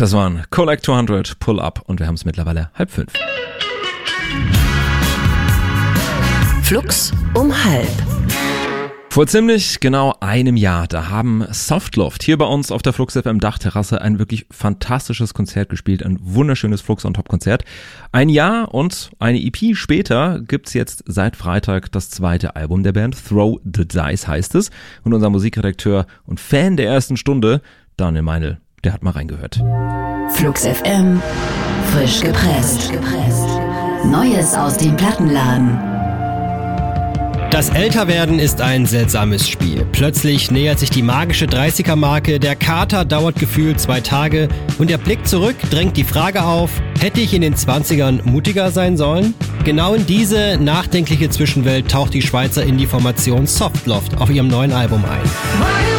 Das waren Collect 200, Pull Up und wir haben es mittlerweile 4:30. Flux um 4:30. Vor ziemlich genau einem Jahr, da haben Softloft hier bei uns auf der Flux FM Dachterrasse ein wirklich fantastisches Konzert gespielt, ein wunderschönes Flux on Top Konzert. Ein Jahr und eine EP später gibt's jetzt seit Freitag das zweite Album der Band, Throw the Dice heißt es. Und unser Musikredakteur und Fan der ersten Stunde, Daniel Meinl, der hat mal reingehört. Flux FM, frisch gepresst. Neues aus dem Plattenladen. Das Älterwerden ist ein seltsames Spiel. Plötzlich nähert sich die magische 30er-Marke, der Kater dauert gefühlt 2 Tage und der Blick zurück drängt die Frage auf, hätte ich in den 20ern mutiger sein sollen? Genau in diese nachdenkliche Zwischenwelt taucht die Schweizer Indie-Formation Softloft auf ihrem neuen Album ein.